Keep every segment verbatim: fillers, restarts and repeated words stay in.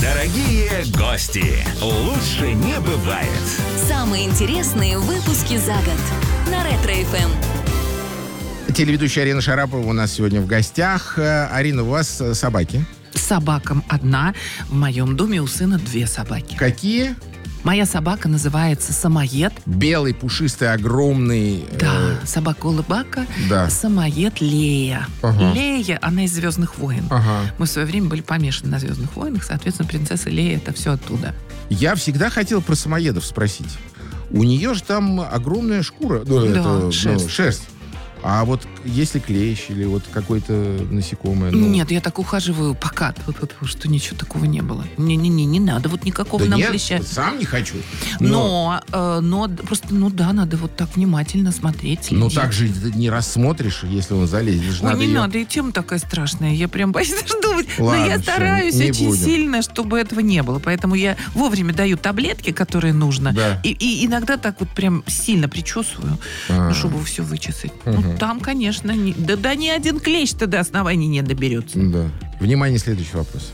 Дорогие гости, лучше не бывает. Самые интересные выпуски за год на Ретро-эф эм. Телеведущая Арина Шарапова у нас сегодня в гостях. Арина, у вас собаки? Собакам одна. В моем доме у сына две собаки. Какие? Моя собака называется Самоед. Белый, пушистый, огромный. Да, э, собака-улыбака. Да. Самоед Лея. Ага. Лея, она из «Звездных войн». Ага. Мы в свое время были помешаны на «Звездных войнах», соответственно, принцесса Лея — это все оттуда. Я всегда хотел про самоедов спросить. У нее же там огромная шкура. Ну, Да, это, шерсть. Ну, шерсть. А вот если клещ или вот какое-то насекомое? Ну... Нет, я так ухаживаю пока, вот, вот, что ничего такого не было. Не-не-не, не надо вот никакого Да нам нет, клеща. сам не хочу. Но, э, но просто, ну да, надо вот так внимательно смотреть, следить. Ну так же не рассмотришь, если он залезет. Же Ой, надо не ее... надо, и тема такая страшная. Я прям боюсь даже думать. Ладно, Но я всё, стараюсь не очень будем. сильно, чтобы этого не было. Поэтому я вовремя даю таблетки, которые нужно. Да. И, и иногда так вот прям сильно причесываю, А. ну, чтобы все вычесать. Мгм. Ну, там, конечно, не- да, да ни один клещ-то до основания не доберется. Да. Внимание, следующий вопрос.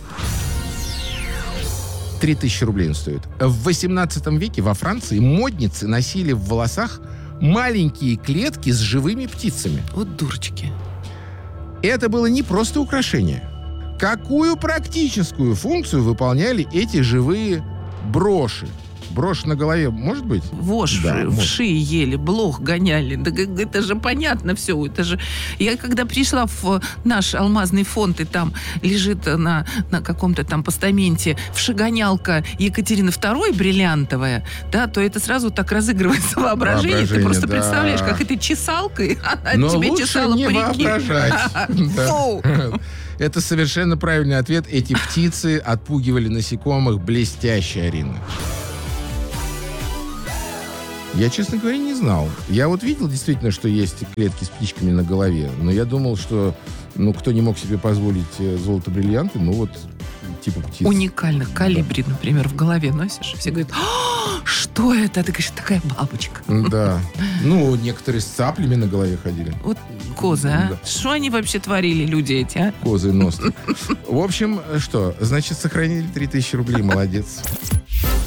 Три тысячи рублей он стоит. В восемнадцатом веке во Франции модницы носили в волосах маленькие клетки с живыми птицами. Вот дурочки. Это было не просто украшение. Какую практическую функцию выполняли эти живые броши? Брошь на голове может быть? Вошь Да, в может. шеи ели, блох гоняли. Да г- это же понятно все. Это же... Я когда пришла в наш алмазный фонд, и там лежит на, на каком-то там постаменте вшегонялка Екатерины второй бриллиантовая, да, то это сразу так разыгрывается воображение. Ты Воображение, просто да. представляешь, как этой чесалкой она Но тебе лучше чесала не парики. воображать. Да. Фу. Это совершенно правильный ответ. Эти птицы отпугивали насекомых блестяще, Арина. Я, честно говоря, не знал. Я вот видел действительно, что есть клетки с птичками на голове, но я думал, что ну, кто не мог себе позволить э, золото-бриллианты, ну вот типа птиц. Уникальных колибри, например, в голове носишь. Все говорят: «А, что это? Ты говоришь, такая бабочка. Да. Ну, некоторые с цаплями на голове ходили. Вот козы, а? Да. Что они вообще творили, люди эти, а? Козы и нос. В общем, что, значит, сохранили три тысячи рублей. Молодец.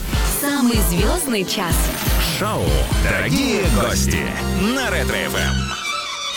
Самый звездный час. Шоу «Дорогие гости» на Ретро-эф эм.